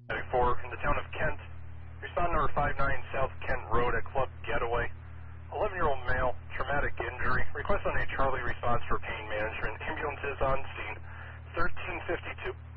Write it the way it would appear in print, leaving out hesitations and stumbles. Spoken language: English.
4 in the town of Kent. Respond number 59 South Kent Road at Club Getaway. 11-year-old male, traumatic injury. Request on a Charlie response for pain management. Ambulance is on scene. 1352.